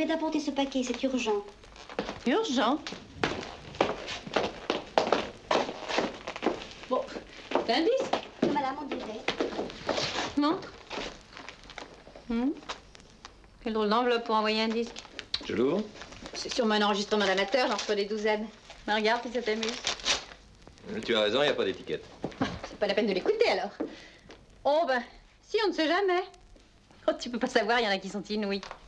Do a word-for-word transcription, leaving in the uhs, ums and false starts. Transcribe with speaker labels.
Speaker 1: m'aide à porter ce paquet, c'est urgent.
Speaker 2: Urgent? Bon, t'as un disque?
Speaker 1: Oui, madame, on dirait.
Speaker 2: Montre. Hum. Quelle drôle d'enveloppe pour envoyer un disque.
Speaker 3: Je l'ouvre?
Speaker 2: C'est sûrement un enregistrement d'amateur, j'en reçois des douzaines. Mais regarde si ça t'amuse.
Speaker 3: Tu as raison, il n'y a pas d'étiquette.
Speaker 2: C'est pas la peine de l'écouter alors. Oh ben, si, on ne sait jamais. Oh, tu peux pas savoir, il y en a qui sont inouïs.